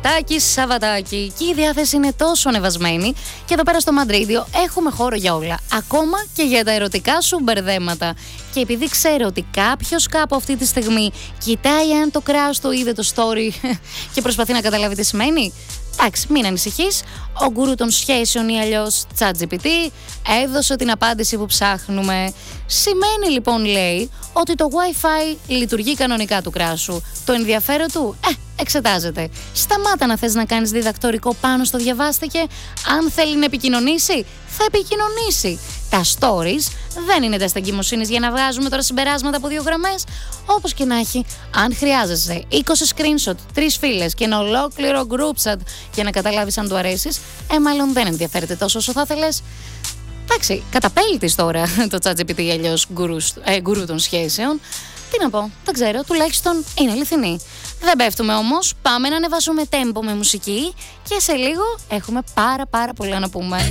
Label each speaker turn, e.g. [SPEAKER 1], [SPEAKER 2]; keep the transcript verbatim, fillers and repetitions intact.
[SPEAKER 1] Σαββατάκι, Σαββατάκι. Και η διάθεση είναι τόσο ανεβασμένη. Και εδώ πέρα στο Mad Radio έχουμε χώρο για όλα. Ακόμα και για τα ερωτικά σου μπερδέματα. Και επειδή ξέρω ότι κάποιος κάπου αυτή τη στιγμή κοιτάει αν το crush το είδε το story και προσπαθεί να καταλάβει τι σημαίνει. Εντάξει, μην ανησυχείς. Ο γκουρού των σχέσεων ή αλλιώς ChatGPT έδωσε την απάντηση που ψάχνουμε. Σημαίνει λοιπόν, λέει, ότι το Wi-Fi λειτουργεί κανονικά του κράσου. Το ενδιαφέρον του, ε, εξετάζεται. Σταμάτα να θες να κάνεις διδακτορικό πάνω στο διαβάστηκε. Αν θέλει να επικοινωνήσει, θα επικοινωνήσει. Τα stories δεν είναι τεστ εγκυμοσύνης για να βγάζουμε τώρα συμπεράσματα από δύο γραμμές. Όπως και να έχει, αν χρειάζεσαι είκοσι screenshot, τρεις φίλες και ένα ολόκληρο group chat για να καταλάβεις αν του αρέσεις, ε, μάλλον δεν ενδιαφέρεται τόσο όσο θα θέλεις. Εντάξει, καταπέλτης τώρα το ChatGPT ή αλλιώς γκουρού των σχέσεων. Τι να πω, δεν ξέρω, τουλάχιστον είναι αληθινή. Δεν πέφτουμε όμως, πάμε να ανεβάσουμε tempo με μουσική και σε λίγο έχουμε πάρα πάρα πολλά να πούμε.